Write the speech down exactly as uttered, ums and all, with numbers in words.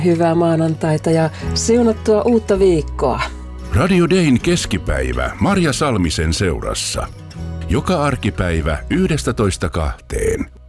Hyvää maanantaita ja siunattua uutta viikkoa. Radio Dayn keskipäivä Marja Salmisen seurassa. Joka arkipäivä yhdestätoista kahteen.